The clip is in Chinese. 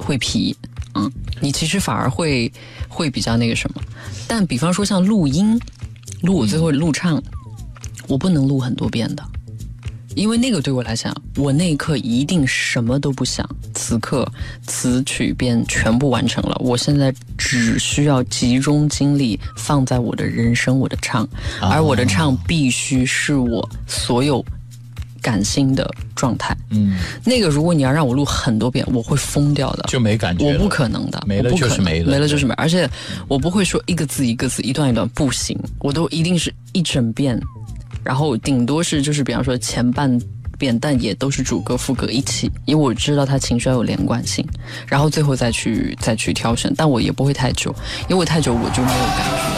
会疲，你其实反而会比较那个什么。但比方说像录音，录我最后录唱，我不能录很多遍的。因为那个对我来讲，我那一刻一定什么都不想，此刻词曲编全部完成了，我现在只需要集中精力放在我的人生，我的唱，而我的唱必须是我所有感性的状态。那个如果你要让我录很多遍，我会疯掉的， 就没感觉了， 我不可能的， 没了就是没了， 没了就是没了，而且我不会说一个字一个字，一段一段，不行，我都一定是一整遍。然后顶多是就是比方说前半遍，但也都是主歌副歌一起，因为我知道它情绪要有连贯性，然后最后再去挑选，但我也不会太久，因为我太久我就没有感觉。